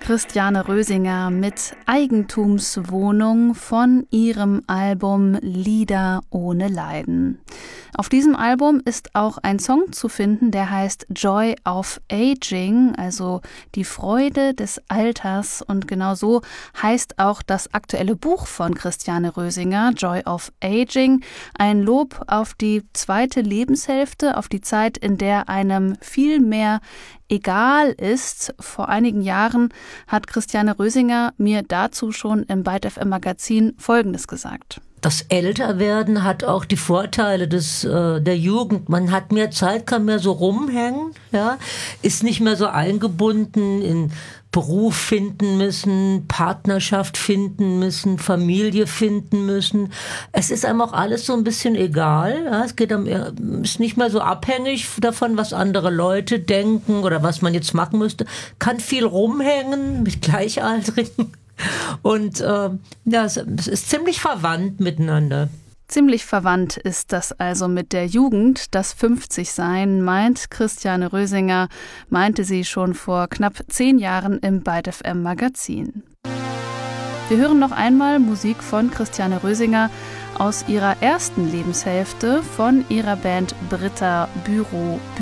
Christiane Rösinger mit Eigentumswohnung von ihrem Album Lieder ohne Leiden. Auf diesem Album ist auch ein Song zu finden, der heißt Joy of Aging, also die Freude des Alters. Und genau so heißt auch das aktuelle Buch von Christiane Rösinger, Joy of Aging. Ein Lob auf die zweite Lebenshälfte, auf die Zeit, in der einem viel mehr egal ist. Vor einigen Jahren hat Christiane Rösinger mir dazu schon im Byte FM Magazin Folgendes gesagt. Das Älterwerden hat auch die Vorteile der Jugend. Man hat mehr Zeit, kann mehr so rumhängen, ja, ist nicht mehr so eingebunden in Beruf finden müssen, Partnerschaft finden müssen, Familie finden müssen. Es ist einem auch alles so ein bisschen egal. Ja, es ist nicht mehr so abhängig davon, was andere Leute denken oder was man jetzt machen müsste. Kann viel rumhängen mit Gleichaltrigen. Und es ist ziemlich verwandt miteinander. Ziemlich verwandt ist das also mit der Jugend. Das 50-Sein, meint Christiane Rösinger, meinte sie schon vor knapp 10 Jahren im Byte FM Magazin. Wir hören noch einmal Musik von Christiane Rösinger aus ihrer ersten Lebenshälfte von ihrer Band Britta Büro